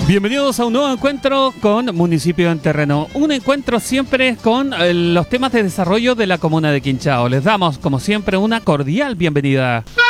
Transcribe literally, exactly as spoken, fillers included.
Bienvenidos a un nuevo encuentro con Municipio en Terreno. Un encuentro siempre con eh, los temas de desarrollo de la comuna de Quinchao. Les damos, como siempre, una cordial bienvenida.